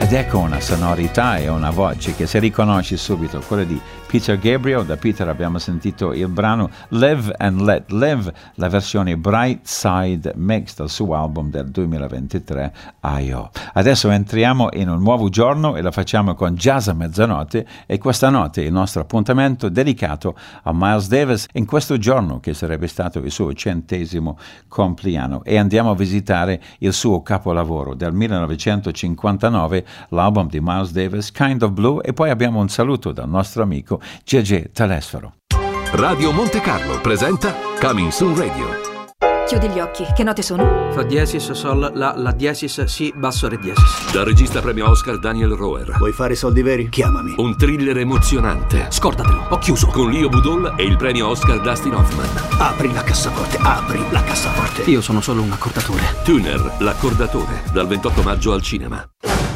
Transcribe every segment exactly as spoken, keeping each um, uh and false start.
ed ecco una sonorità e una voce che si riconosce subito, quella di Peter Gabriel. Da Peter abbiamo sentito il brano Live and Let Live, la versione Bright Side Mix del suo album del duemilaventitré I O. Adesso entriamo in un nuovo giorno e lo facciamo con Jazz a Mezzanotte, e questa notte il nostro appuntamento dedicato a Miles Davis in questo giorno che sarebbe stato il suo centesimo compleanno, e andiamo a visitare il suo capolavoro del millenovecentocinquantanove, l'album di Miles Davis, Kind of Blue, e poi abbiamo un saluto dal nostro amico Gigi Telesforo. Radio Monte Carlo presenta Coming Soon Radio. Chiudi gli occhi, che note sono? Fa diesis, sol, la, la diesis, si, basso, re diesis. Dal regista premio Oscar Daniel Roher. Vuoi fare i soldi veri? Chiamami. Un thriller emozionante. Scordatelo, ho chiuso. Con Leo Budol e il premio Oscar Dustin Hoffman. Apri la cassaforte, apri la cassaforte. Io sono solo un accordatore. Tuner, l'accordatore, dal ventotto maggio al cinema.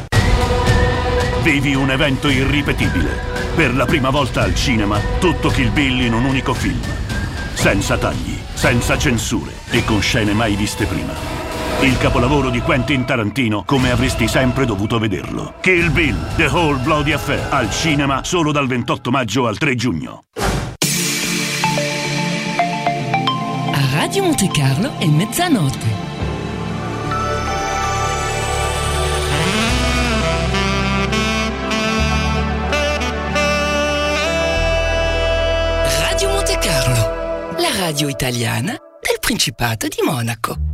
Vivi un evento irripetibile. Per la prima volta al cinema, tutto Kill Bill in un unico film. Senza tagli, senza censure e con scene mai viste prima. Il capolavoro di Quentin Tarantino come avresti sempre dovuto vederlo. Kill Bill, The Whole Bloody Affair, al cinema solo dal ventotto maggio al tre giugno. A Radio Monte Carlo è mezzanotte. Radio Monte Carlo, la radio italiana del Principato di Monaco.